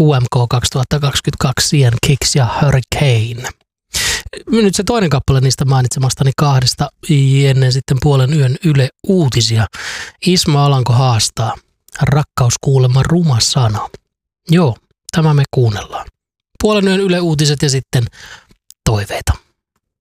UMK 2022, Ian Kicks ja Hurricane. Nyt se toinen kappale niistä mainitsemastani kahdesta ennen sitten puolen yön Yle Uutisia. Ismo Alanko haastaa. Rakkaus kuulemma ruma sana. Joo, tämä me kuunnellaan. Puolen yön Yle Uutiset ja sitten toiveita.